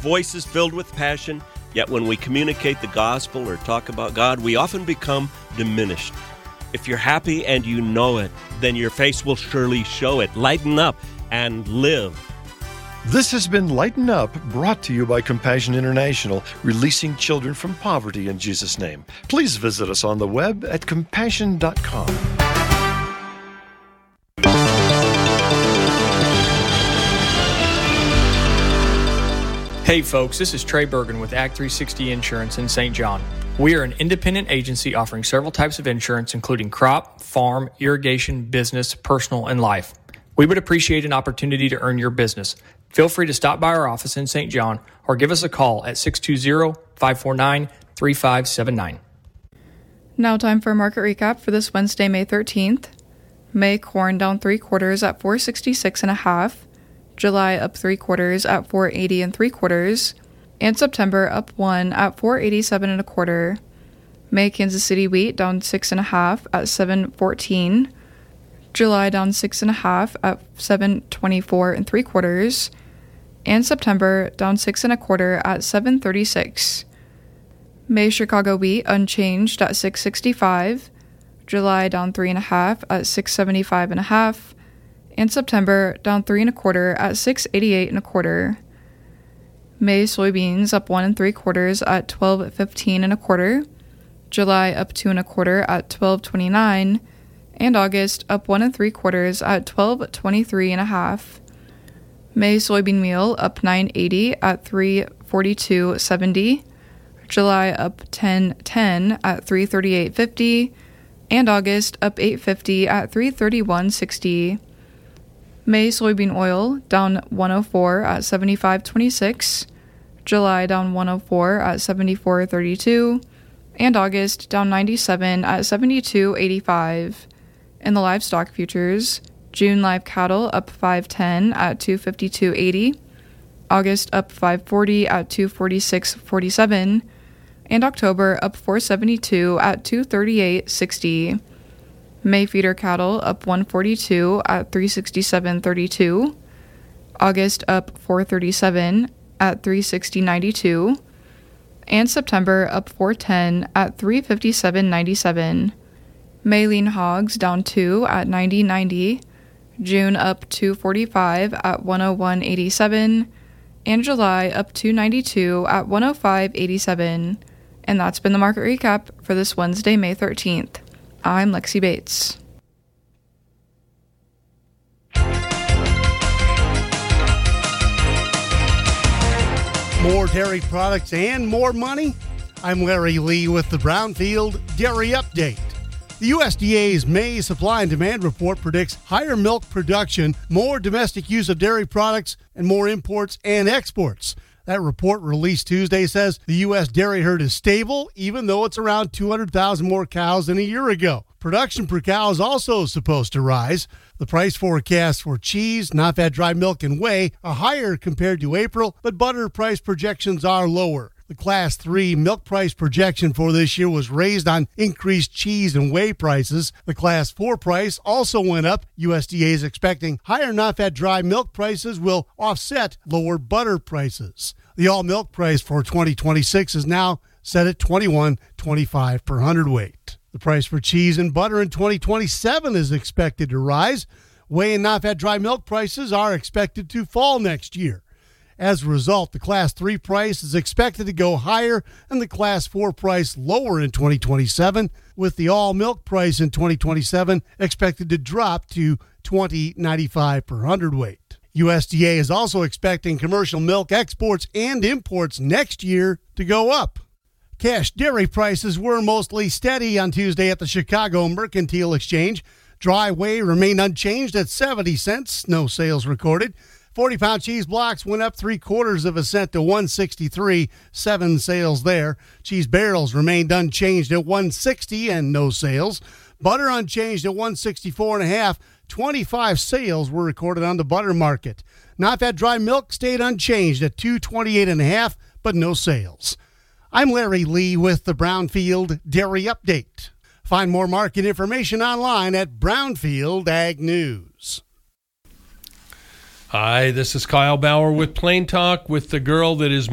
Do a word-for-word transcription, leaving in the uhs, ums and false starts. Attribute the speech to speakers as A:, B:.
A: voices filled with passion, yet when we communicate the gospel or talk about God, we often become diminished. If you're happy and you know it, then your face will surely show it. Lighten up and live.
B: This has been Lighten Up, brought to you by Compassion International, releasing children from poverty in Jesus' name. Please visit us on the web at compassion dot com.
C: Hey folks, this is Trey Bergen with Act three sixty Insurance in Saint John. We are an independent agency offering several types of insurance, including crop, farm, irrigation, business, personal, and life. We would appreciate an opportunity to earn your business. Feel free to stop by our office in Saint John or give us a call at six two zero, five four nine, three five seven nine.
D: Now time for a market recap for this Wednesday, May thirteenth. May corn down three quarters at four sixty-six and a half. July up three quarters at four eighty and three quarters. And September up one at four eighty-seven and a quarter. May Kansas City wheat down six and a half at seven fourteen. July down six and a half at seven twenty-four and three quarters. And September down six and a quarter at seven thirty-six. May Chicago wheat unchanged at six sixty-five. July down three and a half at six seventy-five and a half. And September down three and a quarter at six eighty-eight and a quarter. May soybeans up one and three quarters at twelve fifteen and a quarter. July up two and a quarter at twelve twenty-nine. And August up one and three quarters at twelve twenty-three and a half. May soybean meal up nine eighty at three forty-two seventy. July up ten ten at three thirty-eight fifty. And August up eight fifty at three thirty-one sixty. May soybean oil down one oh four at seventy-five twenty-six. July down one oh four at seventy-four thirty-two. And August down ninety-seven at seventy-two eighty-five. In the livestock futures, June live cattle up five ten at two fifty-two eighty. August up five forty at two forty-six forty-seven. And October up four seventy-two at two thirty-eight sixty. May feeder cattle up one forty-two at three sixty-seven thirty-two. August up four thirty-seven at three sixty ninety-two. And September up four ten at three fifty-seven ninety-seven. May lean hogs down two at ninety ninety. June up two forty-five at one oh one eighty-seven. And July up two ninety-two at one oh five eighty-seven. And that's been the market recap for this Wednesday, May thirteenth. I'm Lexi Bates.
E: More dairy products and more money? I'm Larry Lee with the Brownfield Dairy Update. The U S D A's May Supply and Demand Report predicts higher milk production, more domestic use of dairy products, and more imports and exports. That report released Tuesday says the U S dairy herd is stable, even though it's around two hundred thousand more cows than a year ago. Production per cow is also supposed to rise. The price forecasts for cheese, non-fat dry milk, and whey are higher compared to April, but butter price projections are lower. The Class three milk price projection for this year was raised on increased cheese and whey prices. The Class four price also went up. U S D A is expecting higher non-fat dry milk prices will offset lower butter prices. The all-milk price for twenty twenty-six is now set at twenty-one twenty-five per hundredweight. The price for cheese and butter in twenty twenty-seven is expected to rise. Whey and non-fat dry milk prices are expected to fall next year. As a result, the Class three price is expected to go higher and the Class four price lower in twenty twenty-seven, with the all-milk price in twenty twenty-seven expected to drop to twenty ninety-five per hundredweight. U S D A is also expecting commercial milk exports and imports next year to go up. Cash dairy prices were mostly steady on Tuesday at the Chicago Mercantile Exchange. Dry whey remained unchanged at seventy cents, no sales recorded. forty-pound cheese blocks went up three quarters of a cent to one sixty-three, seven sales there. Cheese barrels remained unchanged at one sixty and no sales. Butter unchanged at one sixty-four and a half. twenty-five sales were recorded on the butter market. Non-fat dry milk stayed unchanged at two twenty-eight and a half, but no sales. I'm Larry Lee with the Brownfield Dairy Update. Find more market information online at Brownfield Ag News.
F: Hi, this is Kyle Bauer with Plain Talk with the girl that is